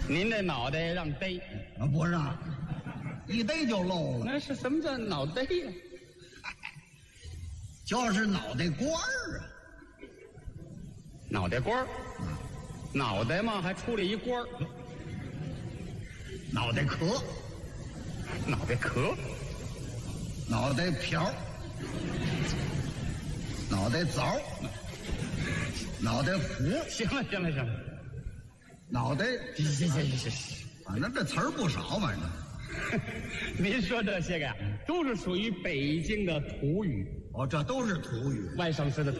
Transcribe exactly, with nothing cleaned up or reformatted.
您这脑袋让逮， 啊，不让，一逮就漏了。 那是什么叫脑袋呀？ 就是脑袋瓜儿啊， 脑袋瓜儿，脑袋嘛还出来一官儿， 脑袋壳， 脑袋壳， 脑袋瓢，脑袋枣，脑袋虎， 行了行了行了， 脑袋， 行行行行行， 反正这词儿不少，反正。 您说这些个呀，都是属于北京的土语， 哦，这都是土语。 外省市的土